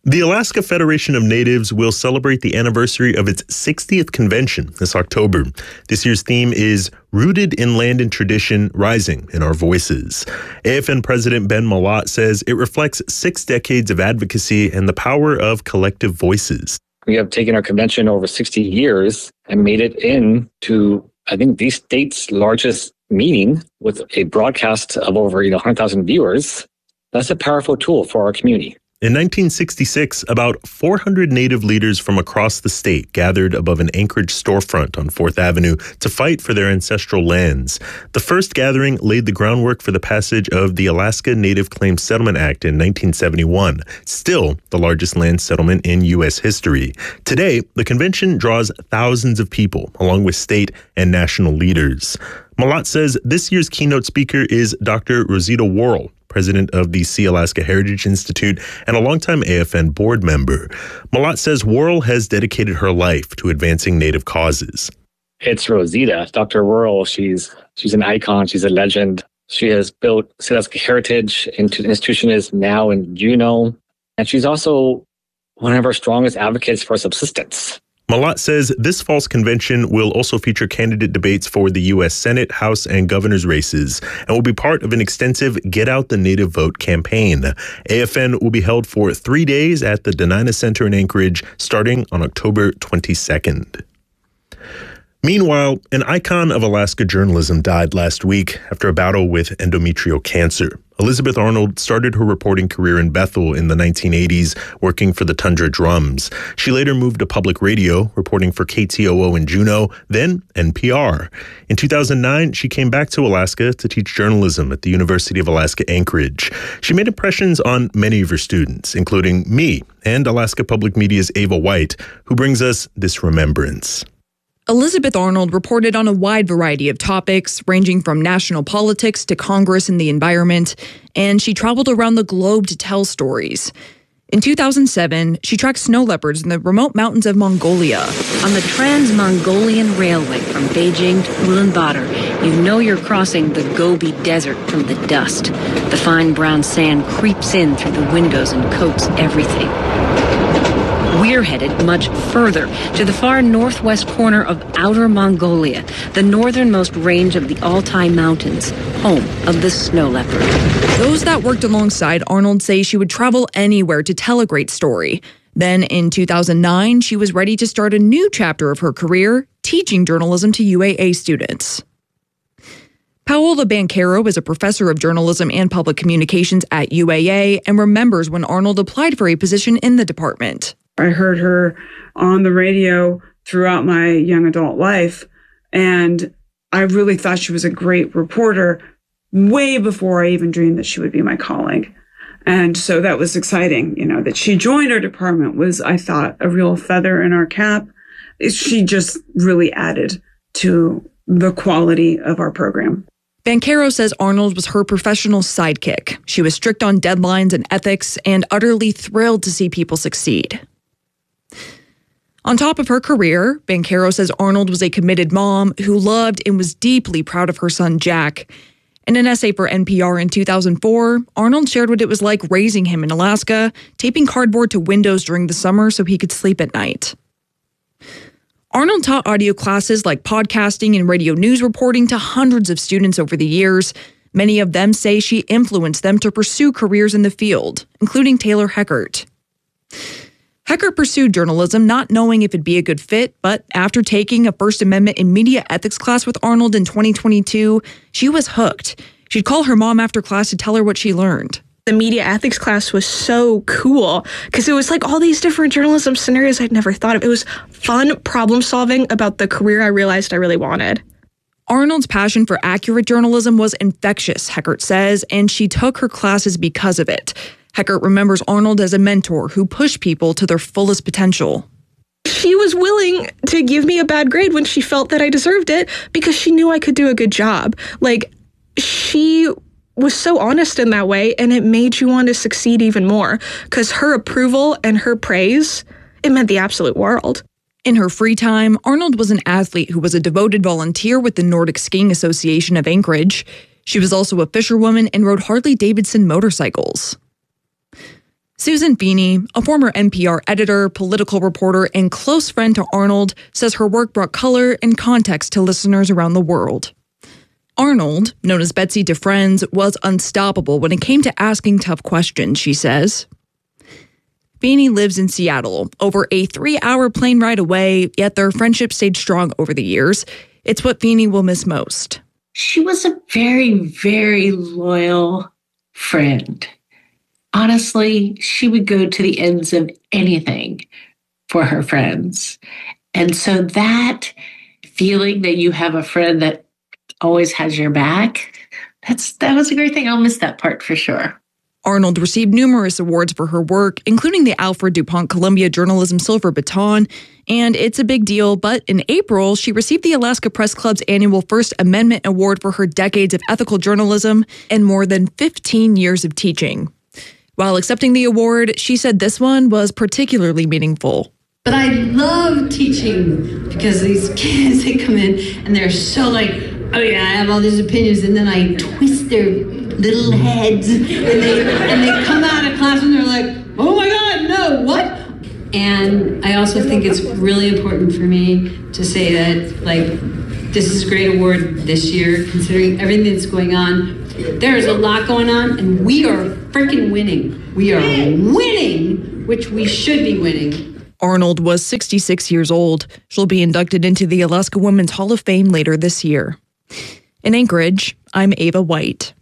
The Alaska Federation of Natives will celebrate the anniversary of its 60th convention this October. This year's theme is Rooted in Land and Tradition, Rising in Our Voices. AFN President Ben Malott says it reflects 6 decades of advocacy and the power of collective voices. We have taken our convention over 60 years and made it into, I think, the state's largest meeting with a broadcast of over 100,000 viewers. That's a powerful tool for our community. In 1966, about 400 Native leaders from across the state gathered above an Anchorage storefront on 4th Avenue to fight for their ancestral lands. The first gathering laid the groundwork for the passage of the Alaska Native Claims Settlement Act in 1971, still the largest land settlement in U.S. history. Today, the convention draws thousands of people, along with state and national leaders. Malott says this year's keynote speaker is Dr. Rosita Worrell, president of the Sea-Alaska Heritage Institute and a longtime AFN board member. Malott says Worrell has dedicated her life to advancing Native causes. It's Rosita. Dr. Worrell, she's an icon. She's a legend. She has built Sea-Alaska Heritage into the institution is now in Juneau. And she's also one of our strongest advocates for subsistence. Malott says this fall's convention will also feature candidate debates for the U.S. Senate, House, and governor's races, and will be part of an extensive Get Out the Native Vote campaign. AFN will be held for 3 days at the Dena'ina Center in Anchorage, starting on October 22nd. Meanwhile, an icon of Alaska journalism died last week after a battle with endometrial cancer. Elizabeth Arnold started her reporting career in Bethel in the 1980s, working for the Tundra Drums. She later moved to public radio, reporting for KTOO in Juneau, then NPR. In 2009, she came back to Alaska to teach journalism at the University of Alaska Anchorage. She made impressions on many of her students, including me and Alaska Public Media's Ava White, who brings us this remembrance. Elizabeth Arnold reported on a wide variety of topics, ranging from national politics to Congress and the environment, and she traveled around the globe to tell stories. In 2007, she tracked snow leopards in the remote mountains of Mongolia. On the Trans-Mongolian Railway from Beijing to Ulaanbaatar, you know you're crossing the Gobi Desert from the dust. The fine brown sand creeps in through the windows and coats everything. We're headed much further to the far northwest corner of Outer Mongolia, the northernmost range of the Altai Mountains, home of the snow leopard. Those that worked alongside Arnold say she would travel anywhere to tell a great story. Then in 2009, she was ready to start a new chapter of her career, teaching journalism to UAA students. Paola Banchero is a professor of journalism and public communications at UAA and remembers when Arnold applied for a position in the department. I heard her on the radio throughout my young adult life, and I really thought she was a great reporter way before I even dreamed that she would be my colleague. And so that was exciting, that she joined our department was, I thought, a real feather in our cap. She just really added to the quality of our program. Banchero says Arnold was her professional sidekick. She was strict on deadlines and ethics and utterly thrilled to see people succeed. On top of her career, Banchero says Arnold was a committed mom who loved and was deeply proud of her son, Jack. In an essay for NPR in 2004, Arnold shared what it was like raising him in Alaska, taping cardboard to windows during the summer so he could sleep at night. Arnold taught audio classes like podcasting and radio news reporting to hundreds of students over the years. Many of them say she influenced them to pursue careers in the field, including Taylor Heckert. Heckert pursued journalism not knowing if it'd be a good fit, but after taking a First Amendment and media ethics class with Arnold in 2022, she was hooked. She'd call her mom after class to tell her what she learned. The media ethics class was so cool because it was like all these different journalism scenarios I'd never thought of. It was fun problem solving about the career I realized I really wanted. Arnold's passion for accurate journalism was infectious, Heckert says, and she took her classes because of it. Heckert remembers Arnold as a mentor who pushed people to their fullest potential. She was willing to give me a bad grade when she felt that I deserved it because she knew I could do a good job. She was so honest in that way, and it made you want to succeed even more because her approval and her praise, it meant the absolute world. In her free time, Arnold was an athlete who was a devoted volunteer with the Nordic Skiing Association of Anchorage. She was also a fisherwoman and rode Harley-Davidson motorcycles. Susan Feeney, a former NPR editor, political reporter, and close friend to Arnold, says her work brought color and context to listeners around the world. Arnold, known as Betsy DeFriends, was unstoppable when it came to asking tough questions, she says. Feeney lives in Seattle, over a 3-hour plane ride away, yet their friendship stayed strong over the years. It's what Feeney will miss most. She was a very, very loyal friend. Honestly, she would go to the ends of anything for her friends. And so that feeling that you have a friend that always has your back, that was a great thing. I'll miss that part for sure. Arnold received numerous awards for her work, including the Alfred DuPont Columbia Journalism Silver Baton. And it's a big deal, but in April, she received the Alaska Press Club's annual First Amendment Award for her decades of ethical journalism and more than 15 years of teaching. While accepting the award, she said this one was particularly meaningful. But I love teaching because these kids, they come in and they're so like, oh yeah, I have all these opinions, and then I twist their little heads and they come out of class and they're like, oh my God, no, what? And I also think it's really important for me to say that, like, this is a great award this year, considering everything that's going on. There is a lot going on, and we are freaking winning. We are winning, which we should be winning. Arnold was 66 years old. She'll be inducted into the Alaska Women's Hall of Fame later this year. In Anchorage, I'm Ava White.